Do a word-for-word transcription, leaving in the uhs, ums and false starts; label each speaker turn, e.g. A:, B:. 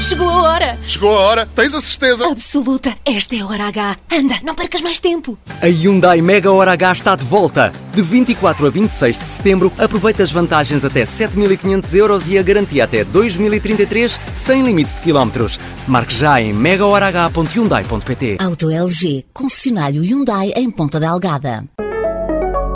A: Chegou a hora!
B: Chegou a hora, tens a certeza?
A: Absoluta! Esta é a hora H. Anda, não percas mais tempo!
C: A Hyundai Mega Hora H está de volta. De vinte e quatro a vinte e seis de setembro, aproveita as vantagens até sete mil e quinhentos euros e a garantia até dois mil e trinta e três, sem limite de quilómetros. Marque já em mega hora h ponto hyundai ponto pt.
D: Auto L G, concessionário Hyundai em Ponta Delgada.